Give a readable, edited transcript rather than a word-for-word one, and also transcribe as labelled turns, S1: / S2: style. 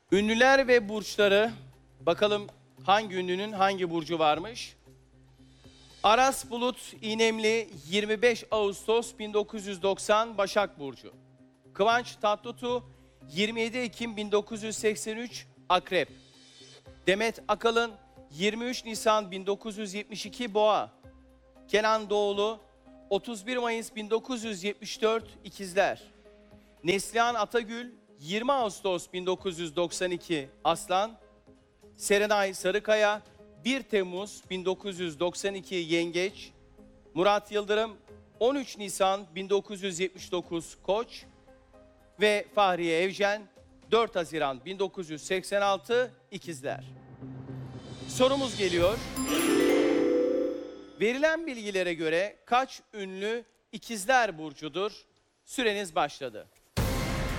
S1: Ünlüler ve burçları. Bakalım hangi ünlünün hangi burcu varmış? Aras Bulut İynemli 25 Ağustos 1990 Başak Burcu. Kıvanç Tatlıtuğ 27 Ekim 1983 Akrep. Demet Akalın 23 Nisan 1972 Boğa. Kenan Doğulu 31 Mayıs 1974 İkizler. Neslihan Atagül 20 Ağustos 1992 Aslan. Serenay Sarıkaya 1 Temmuz 1992 Yengeç. Murat Yıldırım 13 Nisan 1979 Koç ve Fahriye Evcen 4 Haziran 1986 İkizler. Sorumuz geliyor. Verilen bilgilere göre kaç ünlü İkizler burcudur? Süreniz başladı.